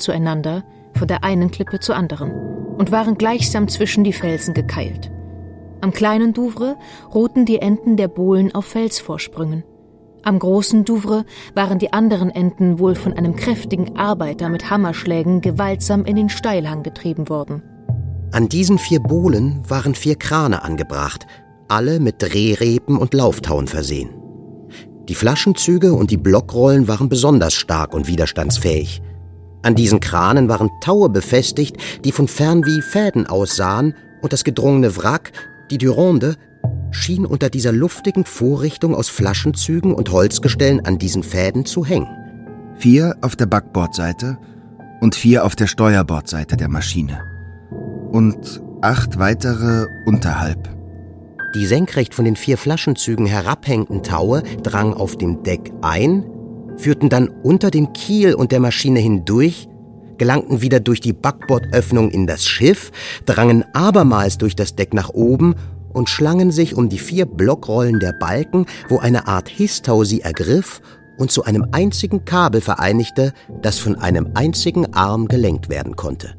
zueinander, von der einen Klippe zur anderen, und waren gleichsam zwischen die Felsen gekeilt. Am kleinen Douvre ruhten die Enden der Bohlen auf Felsvorsprüngen. Am großen Douvre waren die anderen Enden wohl von einem kräftigen Arbeiter mit Hammerschlägen gewaltsam in den Steilhang getrieben worden. An diesen 4 Bohlen waren 4 Krane angebracht, alle mit Drehrepen und Lauftauen versehen. Die Flaschenzüge und die Blockrollen waren besonders stark und widerstandsfähig. An diesen Kranen waren Taue befestigt, die von fern wie Fäden aussahen, und das gedrungene Wrack, die Durande, schien unter dieser luftigen Vorrichtung aus Flaschenzügen und Holzgestellen an diesen Fäden zu hängen. 4 auf der Backbordseite und 4 auf der Steuerbordseite der Maschine. Und 8 weitere unterhalb. Die senkrecht von den 4 Flaschenzügen herabhängenden Taue drangen auf dem Deck ein, führten dann unter dem Kiel und der Maschine hindurch, gelangten wieder durch die Backbordöffnung in das Schiff, drangen abermals durch das Deck nach oben und schlangen sich um die 4 Blockrollen der Balken, wo eine Art Histau sie ergriff und zu einem einzigen Kabel vereinigte, das von einem einzigen Arm gelenkt werden konnte.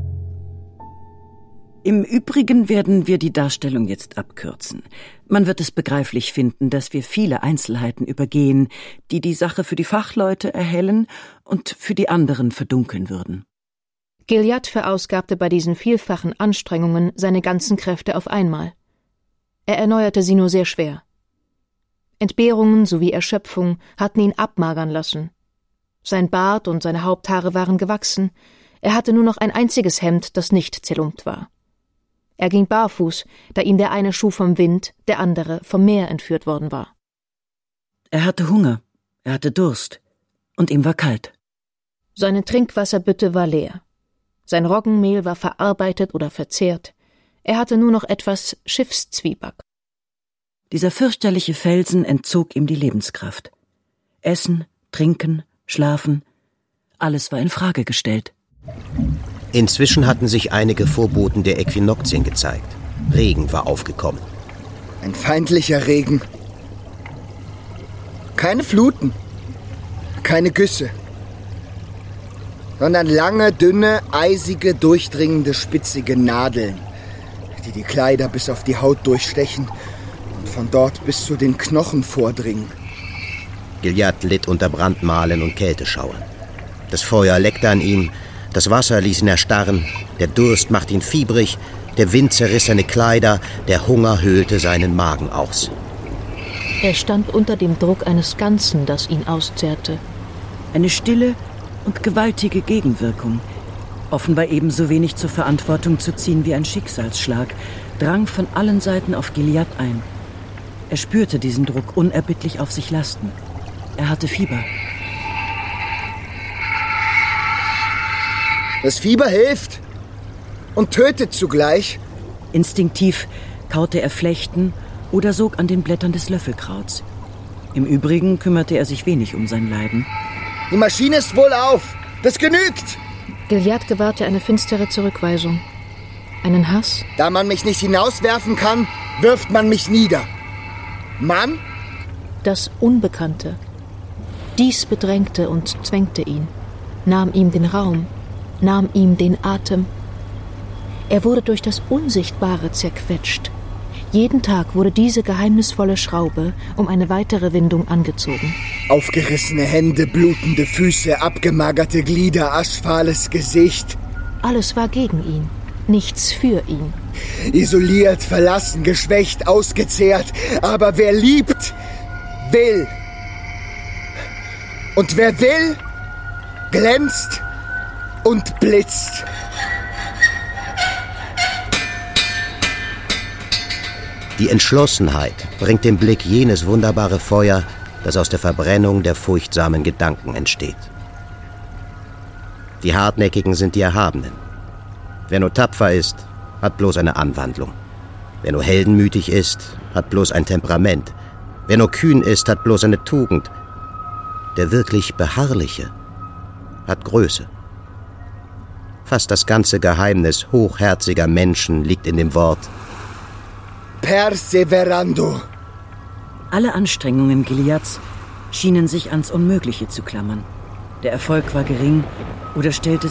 Im Übrigen werden wir die Darstellung jetzt abkürzen. Man wird es begreiflich finden, dass wir viele Einzelheiten übergehen, die die Sache für die Fachleute erhellen und für die anderen verdunkeln würden. Gilliatt verausgabte bei diesen vielfachen Anstrengungen seine ganzen Kräfte auf einmal. Er erneuerte sie nur sehr schwer. Entbehrungen sowie Erschöpfung hatten ihn abmagern lassen. Sein Bart und seine Haupthaare waren gewachsen. Er hatte nur noch ein einziges Hemd, das nicht zerlumpt war. Er ging barfuß, da ihm der eine Schuh vom Wind, der andere vom Meer entführt worden war. Er hatte Hunger, er hatte Durst und ihm war kalt. Seine Trinkwasserbütte war leer. Sein Roggenmehl war verarbeitet oder verzehrt. Er hatte nur noch etwas Schiffszwieback. Dieser fürchterliche Felsen entzog ihm die Lebenskraft. Essen, Trinken, Schlafen, alles war in Frage gestellt. Inzwischen hatten sich einige Vorboten der Äquinoxien gezeigt. Regen war aufgekommen. Ein feindlicher Regen. Keine Fluten, keine Güsse, sondern lange, dünne, eisige, durchdringende, spitzige Nadeln, die die Kleider bis auf die Haut durchstechen und von dort bis zu den Knochen vordringen. Gilliatt litt unter Brandmalen und Kälteschauern. Das Feuer leckte an ihm, das Wasser ließ ihn erstarren, der Durst machte ihn fiebrig, der Wind zerriss seine Kleider, der Hunger höhlte seinen Magen aus. Er stand unter dem Druck eines Ganzen, das ihn auszehrte. Eine stille und gewaltige Gegenwirkung, offenbar ebenso wenig zur Verantwortung zu ziehen wie ein Schicksalsschlag, drang von allen Seiten auf Gilliatt ein. Er spürte diesen Druck unerbittlich auf sich lasten. Er hatte Fieber. Das Fieber hilft und tötet zugleich. Instinktiv kaute er Flechten oder sog an den Blättern des Löffelkrauts. Im Übrigen kümmerte er sich wenig um sein Leiden. Die Maschine ist wohl auf. Das genügt. Gilliatt gewahrte eine finstere Zurückweisung. Einen Hass. Da man mich nicht hinauswerfen kann, wirft man mich nieder. Mann? Das Unbekannte. Dies bedrängte und zwängte ihn, nahm ihm den Raum, nahm ihm den Atem. Er wurde durch das Unsichtbare zerquetscht. Jeden Tag wurde diese geheimnisvolle Schraube um eine weitere Windung angezogen. Aufgerissene Hände, blutende Füße, abgemagerte Glieder, aschfahles Gesicht. Alles war gegen ihn, nichts für ihn. Isoliert, verlassen, geschwächt, ausgezehrt. Aber wer liebt, will. Und wer will, glänzt und blitzt. Die Entschlossenheit bringt dem Blick jenes wunderbare Feuer, das aus der Verbrennung der furchtsamen Gedanken entsteht. Die Hartnäckigen sind die Erhabenen. Wer nur tapfer ist, hat bloß eine Anwandlung. Wer nur heldenmütig ist, hat bloß ein Temperament. Wer nur kühn ist, hat bloß eine Tugend. Der wirklich Beharrliche hat Größe. Fast das ganze Geheimnis hochherziger Menschen liegt in dem Wort Perseverando. Alle Anstrengungen Gilliatts schienen sich ans Unmögliche zu klammern. Der Erfolg war gering oder stellte